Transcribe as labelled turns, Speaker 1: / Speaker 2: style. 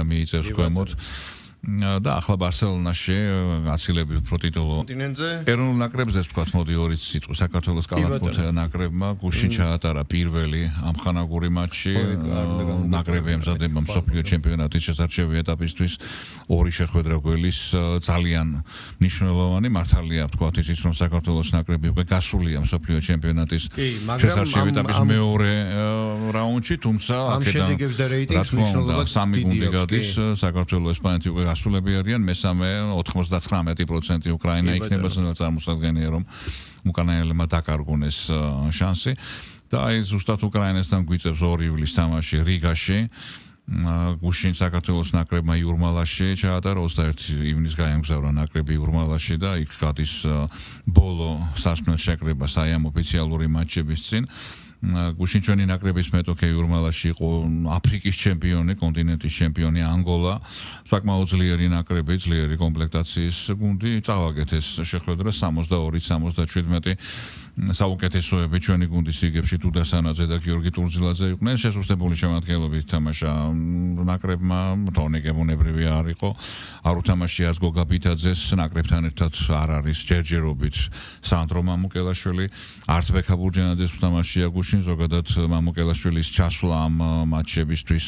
Speaker 1: მიიწევს ქვემოთ. და ახლა ბარსელონაში გაცილებით უფრო ტიტულო ეროვნულ ნაკრებზე ვთქვათ, მოდი ორი სიტყვა საქართველოს კალათბურთ ნაკრებმა გუშინ ჩაატარა პირველი ამხანაგური მატჩი ნაკრები ემზადება მსოფლიო ჩემპიონატის შესარჩევი ეტაპისთვის ორი შეხვედრა გველის ძალიან მნიშვნელოვანი მართალია ვთქვათ ისიც რომ საქართველოს ნაკრები უკვე გასულია მსოფლიო ჩემპიონატის შესარჩევი ეტაპის მეორე რაუნდში თუმცა აქედან რა თქმა უნდა სამი გუნდი გადის საქართველოს ესპანეთი უკვე გასულები არიან მესამე 99% უკრაინა იქნება წარმოსადგენია რომ უკრაინელებმა დაკარგონ ეს შანსი და აი ზუსტად უკრაინასთან გვიწევს 2 ივლისს თამაში რიგაში გუშინ საქართველოს ნაკრებმა იურმალაში ჩაატარა 21 ივნისს გაემგზავრა ნაკრები იურმალაში და იქ გადის ბოლო სასმელ შეკრება საიამ ოფიციალური მატჩების წინ გუშინ ჩვენი ნაკრების მეტოქე იურმალაში იყო აფრიკის ჩემპიონი, კონტინენტის ჩემპიონი ანგოლა, საკმაოდ ძლიერი ნაკრები, ძლიერი კომპლექტაციის გუნდი, წავაგეთ ეს შეხვედრა 62-77 საუკეთესოები ჩვენი გუნდის რიგებში დუდა სანაძე და გიორგი ტურძილაძე იყვნენ, შესუსტებული შემადგენლობით თამაშა ნაკრებმა, თორნიკე ბუნებრივი არ იყო, არ უთამაშია გოგა ბითაძეს ნაკრებთან ერთად არ არის ჯერჯერობით სანდრო მამუკელაშვილი, არც ბექა ბურჯანაძეს უთამაშია გუშინ ზოგადად მამუკელაშვილის ჩასვლა ამ მატჩებისთვის